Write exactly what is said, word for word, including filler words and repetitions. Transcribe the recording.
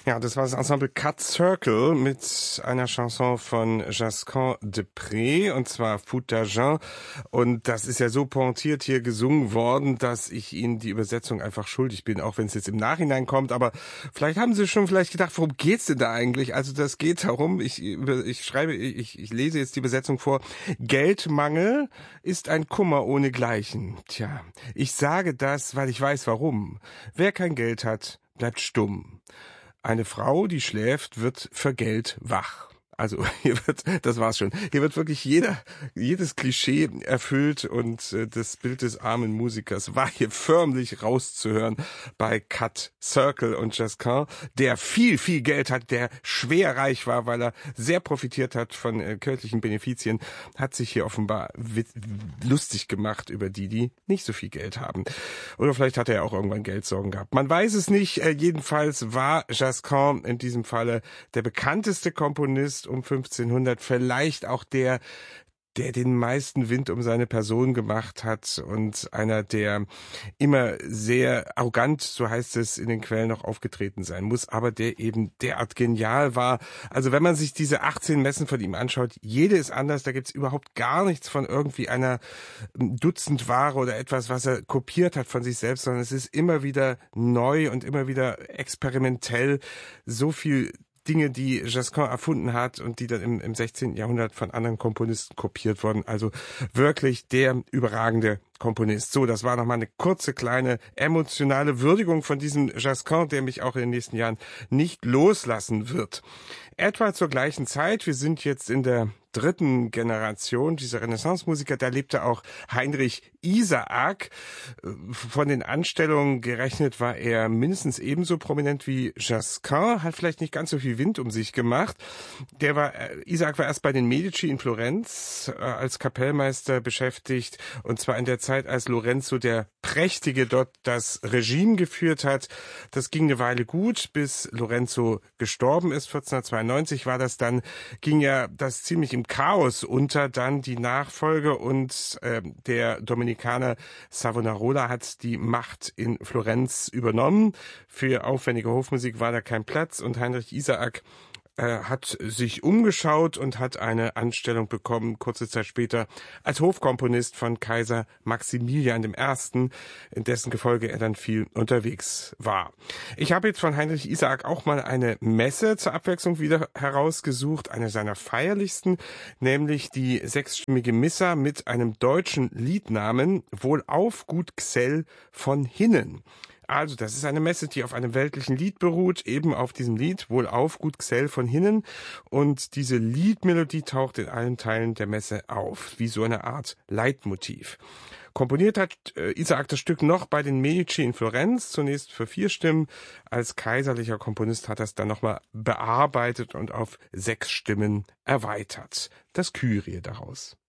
Ja, das war das Ensemble Cut Circle mit einer Chanson von Jascan Depré, und zwar Fout d'Argent. Und das ist ja so pointiert hier gesungen worden, dass ich Ihnen die Übersetzung einfach schuldig bin, auch wenn es jetzt im Nachhinein kommt. Aber vielleicht haben Sie schon vielleicht gedacht, worum geht's denn da eigentlich? Also das geht darum, ich, ich schreibe, ich, ich lese jetzt die Übersetzung vor. Geldmangel ist ein Kummer ohnegleichen. Tja, ich sage das, weil ich weiß warum. Wer kein Geld hat, bleibt stumm. Eine Frau, die schläft, wird für Geld wach. Also hier wird, das war's schon. Hier wird wirklich jeder, jedes Klischee erfüllt, und äh, das Bild des armen Musikers war hier förmlich rauszuhören bei Cut Circle und Jascan, der viel, viel Geld hat, der schwer reich war, weil er sehr profitiert hat von äh, kirchlichen Benefizien, hat sich hier offenbar wit- lustig gemacht über die, die nicht so viel Geld haben. Oder vielleicht hat er ja auch irgendwann Geldsorgen gehabt. Man weiß es nicht. Äh, jedenfalls war Jascan in diesem Falle der bekannteste Komponist um fünfzehnhundert, vielleicht auch der, der den meisten Wind um seine Person gemacht hat, und einer, der immer sehr arrogant, so heißt es in den Quellen, noch aufgetreten sein muss, aber der eben derart genial war. Also wenn man sich diese achtzehn Messen von ihm anschaut, jede ist anders, da gibt's überhaupt gar nichts von irgendwie einer Dutzendware oder etwas, was er kopiert hat von sich selbst, sondern es ist immer wieder neu und immer wieder experimentell. So viel Dinge, die Jascan erfunden hat und die dann im, im sechzehnten Jahrhundert von anderen Komponisten kopiert wurden. Also wirklich der überragende Komponist. So, das war nochmal eine kurze, kleine emotionale Würdigung von diesem Jascan, der mich auch in den nächsten Jahren nicht loslassen wird. Etwa zur gleichen Zeit, wir sind jetzt in der dritten Generation dieser Renaissance-Musiker, da lebte auch Heinrich Isaak. Von den Anstellungen gerechnet war er mindestens ebenso prominent wie Jascan, hat vielleicht nicht ganz so viel Wind um sich gemacht. Der war, Isaak war erst bei den Medici in Florenz äh, als Kapellmeister beschäftigt, und zwar in der Zeit, als Lorenzo der Prächtige dort das Regime geführt hat. Das ging eine Weile gut, bis Lorenzo gestorben ist. vierzehnhundertzweiundneunzig war das dann, ging ja das ziemlich im Chaos unter, dann die Nachfolge, und äh, der Dominikaner Savonarola hat die Macht in Florenz übernommen. Für aufwendige Hofmusik war da kein Platz, und Heinrich Isaak äh, hat sich umgeschaut und hat eine Anstellung bekommen, kurze Zeit später, als Hofkomponist von Kaiser Maximilian der Erste., in dessen Gefolge er dann viel unterwegs war. Ich habe jetzt von Heinrich Isaak auch mal eine Messe zur Abwechslung wieder herausgesucht, eine seiner feierlichsten, nämlich die sechsstimmige Missa mit einem deutschen Liednamen, Wohlauf gut Gsell von Hinnen. Also, das ist eine Messe, die auf einem weltlichen Lied beruht, eben auf diesem Lied Wohlauf gut Gsell von Hinnen. Und diese Liedmelodie taucht in allen Teilen der Messe auf, wie so eine Art Leitmotiv. Komponiert hat äh, Isaak das Stück noch bei den Medici in Florenz, zunächst für vier Stimmen. Als kaiserlicher Komponist hat er es dann nochmal bearbeitet und auf sechs Stimmen erweitert. Das Kyrie daraus.